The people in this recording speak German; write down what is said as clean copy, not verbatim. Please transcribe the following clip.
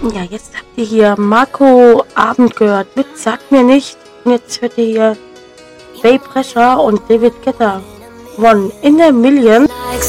Ja, jetzt habt ihr hier Marco Abend gehört. Mit sagt mir nicht. Und jetzt hört ihr hier Bay Pressure und David Guetta. One in a Million. Like